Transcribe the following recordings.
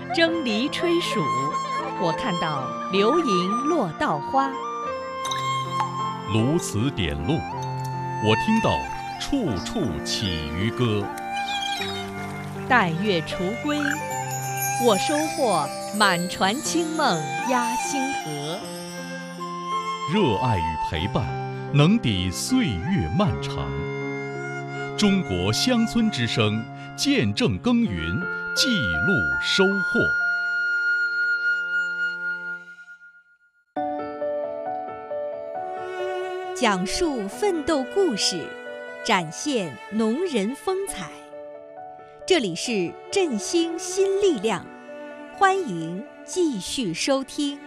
蒸梨吹黍，我看到流萤落稻花。 鸬鹚点路，我听到处处起渔歌。 待月锄归，我收获满船清梦压星河。 热爱与陪伴，能抵岁月漫长。中国乡村之声，见证耕耘，记录收获。 讲述奋斗故事，展现农人风采。这里是振兴新力量，欢迎继续收听。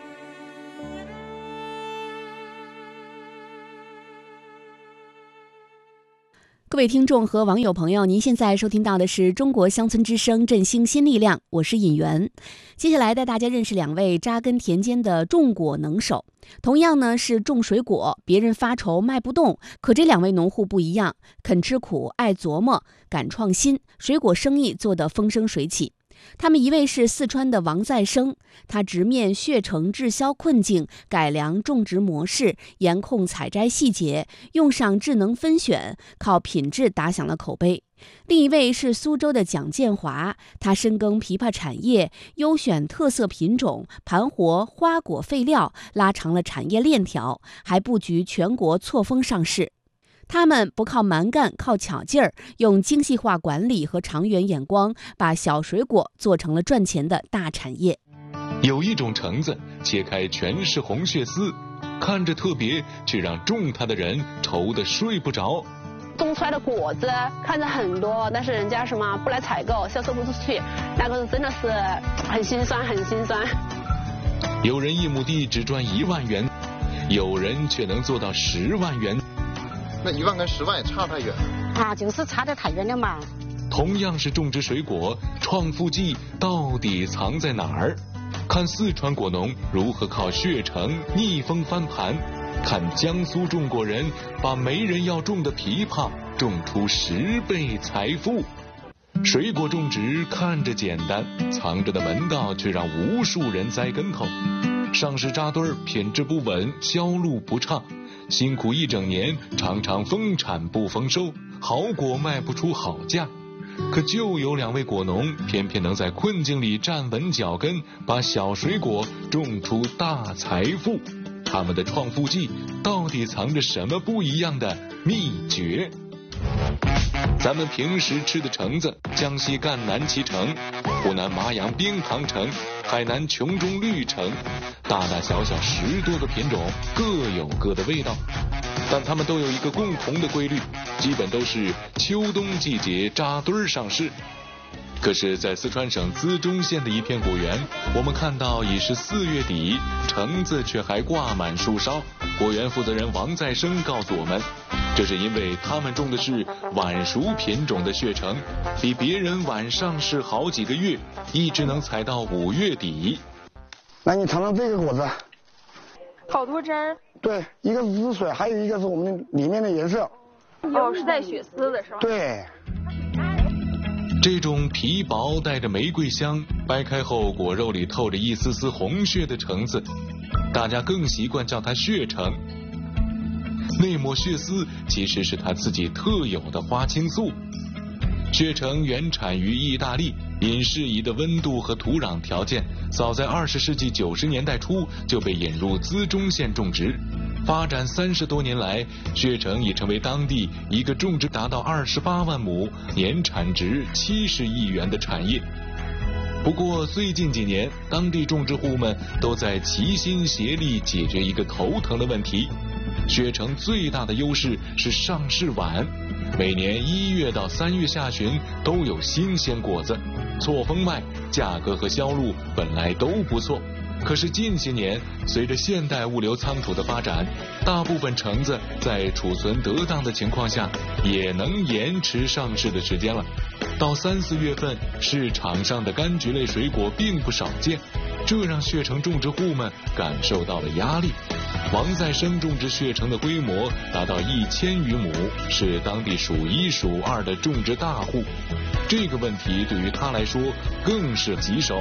各位听众和网友朋友，您现在收听到的是中国乡村之声振兴新力量，我是尹媛。接下来带大家认识两位扎根田间的种果能手。同样呢是种水果，别人发愁卖不动，可这两位农户不一样，肯吃苦，爱琢磨，敢创新，水果生意做得风生水起。他们一位是四川的王再生，他直面血橙滞销困境，改良种植模式，严控采摘细节，用上智能分选，靠品质打响了口碑。另一位是苏州的蒋建华，他深耕枇杷产业，优选特色品种，盘活花果废料，拉长了产业链条，还布局全国错峰上市。他们不靠蛮干，靠巧劲儿，用精细化管理和长远眼光，把小水果做成了赚钱的大产业。 有一种橙子，切开全是红血丝，看着特别，却让种它的人愁得睡不着。 种出来的果子看着很多，但是人家不来采购，销售不出去，那个真的是很心酸，很心酸。 有人1亩地只赚1万元，有人却能做到10万元。 那1万跟10万也差太远啊，就是差得太远了嘛。 同样是种植水果，创富剂到底藏在哪儿？看四川果农如何靠血橙逆风翻盘，看江苏种果人把没人要种的枇杷种出10倍财富。水果种植看着简单，藏着的门道却让无数人栽跟头。上市扎堆儿，品质不稳，销路不畅，辛苦一整年，常常丰产不丰收，好果卖不出好价。可就有2位果农偏偏能在困境里站稳脚跟，把小水果种出大财富。他们的创富剂到底藏着什么不一样的秘诀？咱们平时吃的橙子，江西赣南脐橙，湖南麻阳冰糖橙，海南琼中绿橙，大大小小10多个品种，各有各的味道，但它们都有一个共同的规律，基本都是秋冬季节扎堆上市。可是在四川省资中县的一片果园，我们看到已是4月底，橙子却还挂满树梢。果园负责人王再生告诉我们，这是因为他们种的是晚熟品种的血橙，比别人晚上市好几个月，一直能采到5月底。 来，你尝尝这个果子， 好多汁儿。 对，一个是汁水，还有一个是我们里面的颜色。 哦，是带血丝的是吧？ 对。 这种皮薄带着玫瑰香，掰开后果肉里透着一丝丝红血的橙子，大家更习惯叫它血橙。那抹血丝其实是它自己特有的花青素。血橙原产于意大利，因适宜的温度和土壤条件，早在20世纪90年代初就被引入资中县种植。发展30多年来，血橙已成为当地一个种植达到28万亩、年产值70亿元的产业。不过最近几年，当地种植户们都在齐心协力解决一个头疼的问题。血橙最大的优势是上市晚，每年1月到3月下旬都有新鲜果子，错峰卖，价格和销路本来都不错。可是近些年，随着现代物流仓储的发展，大部分橙子在储存得当的情况下，也能延迟上市的时间了。到3、4月份，市场上的柑橘类水果并不少见，这让血橙种植户们感受到了压力。王再生种植血橙的规模达到1000余亩，是当地数1数2的种植大户。这个问题对于他来说更是棘手。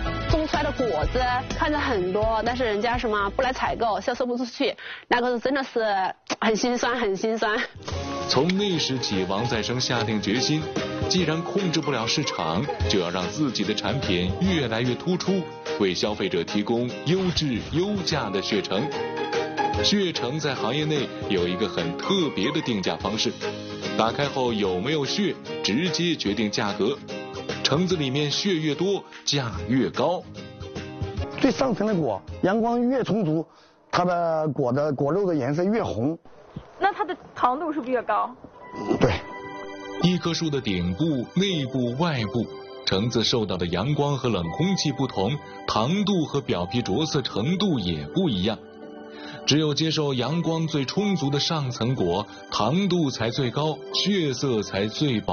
种出来的果子看着很多，但是人家不来采购，销售不出去，那个真的是很心酸，很心酸。 从那时起，王再生下定决心，既然控制不了市场，就要让自己的产品越来越突出，为消费者提供优质优价的血橙。血橙在行业内有一个很特别的定价方式，打开后有没有血直接决定价格，橙子里面血越多，价越高。 最上层的果阳光越充足，它的果肉的颜色越红。 那它的糖度是不是越高？ 对。 一棵树的顶部、内部、外部，橙子受到的阳光和冷空气不同，糖度和表皮着色程度也不一样。只有接受阳光最充足的上层果，糖度才最高，血色才最饱